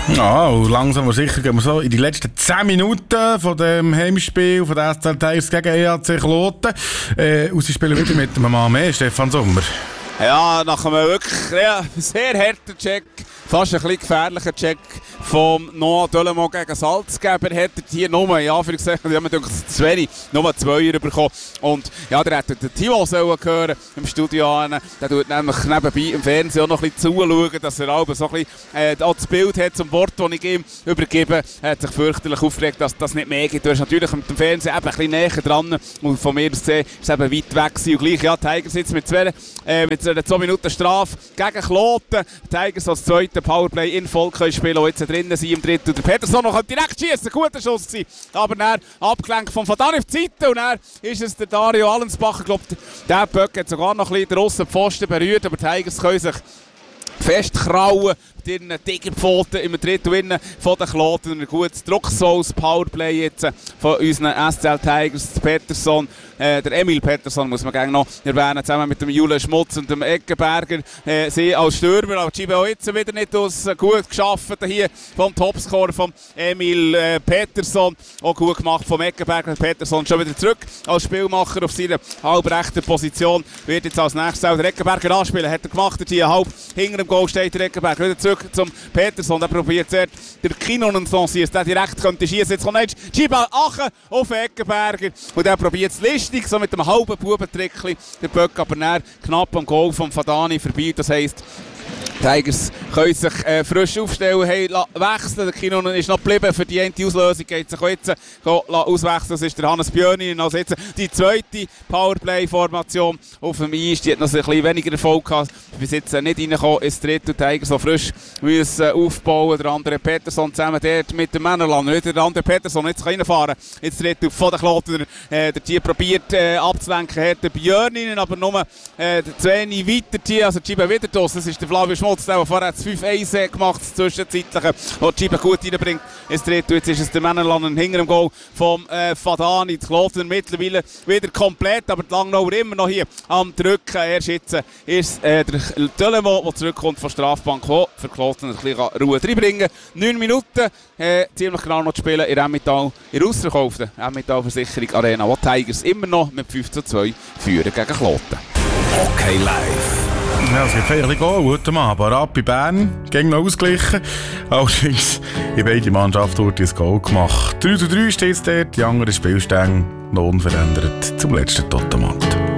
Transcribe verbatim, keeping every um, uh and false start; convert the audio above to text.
Ja, und langsam aber sicher gehen wir so in die letzten zehn Minuten von dem Heimspiel von der S C Tigers gegen E A C Kloten. Äh, und sie spielen wieder mit einem Mann mehr, Stefan Sommer. Ja, nach einem wirklich ja, sehr harten Check, fast ein bisschen gefährlicher Check vom Noah Delemont gegen Salzgeber, hat er hier nur, ja, für gesagt, ja, man denkt, zu wenig, nur Zweier bekommen. Und ja, der hätte den Timo sollen hören im Studio an. Der tut nämlich nebenbei im Fernsehen auch noch ein bisschen zuschauen, dass er auch so ein bisschen äh, das Bild hat zum Wort, das ich ihm übergebe. Er hat sich fürchterlich aufgeregt, dass das nicht mehr geht. Du hast natürlich mit dem Fernsehen eben ein bisschen näher dran. Und von mir aus gesehen ist es eben weit weg gewesen. Und gleich, ja, Tigers sitzt mit zwei, äh, mit einer zwei Minuten Strafe gegen Kloten. Tigers als zweiter Powerplay in Volk können spielen, und jetzt drinnen sind im dritten. Der Peterson noch direkt schießen, guter Schuss gewesen. Aber dann abgelenkt von Fadani auf die Seite und dann ist es der Dario Allensbacher. Ich glaube, der Böck hat sogar noch ein bisschen den Aussenpfosten berührt, aber die Tigers können sich festkrauen mit ihren dicken Pfoten im dritten Winnen von den Kloten. Ein gutes drucksvolles Powerplay jetzt von unseren S C L Tigers. Peterson, äh, der Emil Peterson muss man gerne noch erwähnen, zusammen mit dem Julian Schmutz und dem Eggenberger. Äh, sie als Stürmer, aber Gibe auch jetzt wieder nicht aus, äh, gut geschaffen hier vom Topscorer von Emil äh, Peterson. Auch gut gemacht vom Eggenberger. Peterson schon wieder zurück als Spielmacher auf seiner halbrechten Position. Wird jetzt als nächstes auch der Eggenberger anspielen. Hat er gemacht, hier halb hinter dem Goal steht der Eggenberger. Wieder zurück zum Peterson. Der probiert zuerst der Kinonen Sonsiers, der direkt könnte schießen. Jetzt kommt jetzt Gibe Achen auf Eggenberger und der probiert es listig, so mit einem halben Bubentrickli. Der Böck aber näher knapp am Goal von Fadani vorbei. Das heisst, die Tigers können sich äh, frisch aufstellen, hey, wechseln. Der Kinonen ist noch geblieben. Für die eine Auslösung geht sich auch jetzt äh, auswechseln. Das ist der Hannes Björnin. Also jetzt die zweite Powerplay-Formation auf dem Eis. Die hat noch ein bisschen weniger Erfolg gehabt. Bis jetzt äh, nicht reingekommen ins dritte. Die Tigers so frisch müssen äh, aufbauen. Der andere Peterson zusammen dort mit dem Männerland. Nicht der andere Peterson jetzt reinfahren. Jetzt dritte von den Kloten. Äh, der Tier probiert äh, abzulenken. Hat der Björnin, aber nur äh, der Zweine weiter Tier. Also Gibe wieder draus. Das ist der Flavio Schmutz, der vorher das fünf eins gemacht hat, zwischenzeitlich, wo die Gibe gut reinbringt ins dritte. Jetzt ist es der Männerland hinter dem Goal vom äh, Fadani. Die Kloten mittlerweile wieder komplett, aber die Langnauer immer noch hier am Drücken. Erst jetzt ist äh, der Delemont, der zurückkommt von Strafbank, der für Kloten ein bisschen Ruhe reinbringen. neun Minuten, äh, ziemlich genau noch zu spielen in Emmental, in der ausverkauften Emmental Versicherung Arena, wo die Tigers immer noch mit fünf zu zwei führen gegen Kloten. Okay, live. Ja, es gibt feierlich Goal heute Abend. Barab bei Bern, gegen noch ausgeglichen. Allerdings in beide Mannschaften wurde ein Goal gemacht. drei zu drei steht es dort, die anderen Spielstände noch unverändert zum letzten Totemat.